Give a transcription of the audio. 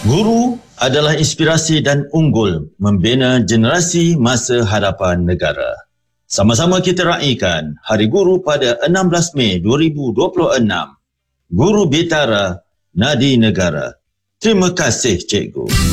Guru adalah inspirasi dan unggul membina generasi masa hadapan negara. Sama-sama kita raikan Hari Guru pada 16 Mei 2026. Guru Bitara, Nadi Negara. Terima kasih, Cikgu.